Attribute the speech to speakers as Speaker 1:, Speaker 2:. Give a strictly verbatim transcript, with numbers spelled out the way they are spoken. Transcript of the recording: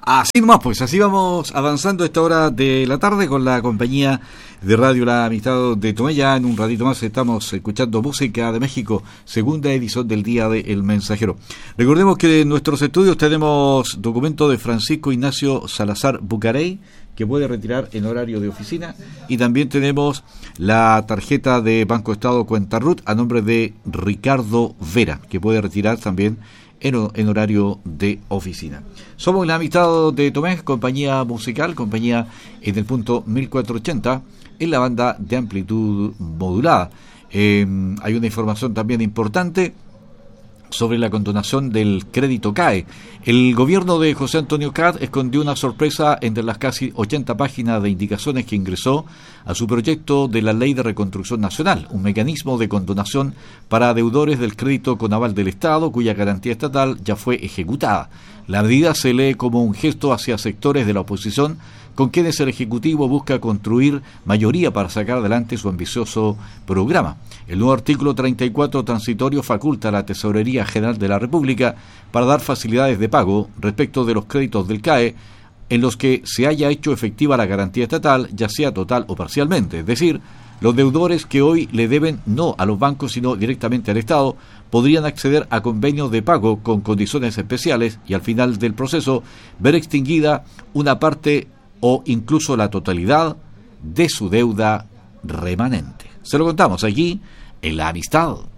Speaker 1: Así nomás, pues así vamos avanzando a esta hora de la tarde con la compañía de Radio La Amistad de Tomé. Ya en un ratito más estamos escuchando música de México, segunda edición del Día de El Mensajero. Recordemos que en nuestros estudios tenemos documento de Francisco Ignacio Salazar Bucarey, que puede retirar en horario de oficina, y también tenemos la tarjeta de Banco Estado Cuenta R U T a nombre de Ricardo Vera, que puede retirar también en, en horario de oficina. Somos La Amistad de Tomé, compañía musical, compañía en el punto mil cuatrocientos ochenta, en la banda de amplitud modulada. Eh, hay una información también importante sobre la condonación del crédito C A E. El gobierno de José Antonio Caz escondió una sorpresa entre las casi ochenta páginas de indicaciones que ingresó a su proyecto de la Ley de Reconstrucción Nacional, un mecanismo de condonación para deudores del crédito con aval del Estado, cuya garantía estatal ya fue ejecutada. La medida se lee como un gesto hacia sectores de la oposición con quienes el Ejecutivo busca construir mayoría para sacar adelante su ambicioso programa. El nuevo artículo treinta y cuatro transitorio faculta a la Tesorería General de la República para dar facilidades de pago respecto de los créditos del C A E en los que se haya hecho efectiva la garantía estatal, ya sea total o parcialmente. Es decir, los deudores que hoy le deben no a los bancos sino directamente al Estado podrían acceder a convenios de pago con condiciones especiales y al final del proceso ver extinguida una parte o incluso la totalidad de su deuda remanente. Se lo contamos aquí en La Amistad.